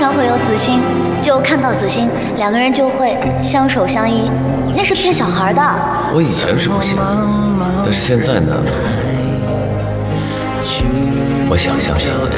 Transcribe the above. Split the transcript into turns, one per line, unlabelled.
上会有子欣，就看到子欣，两个人就会相守相依，那是骗小孩的。
我以前是不信，但是现在呢，我想相信。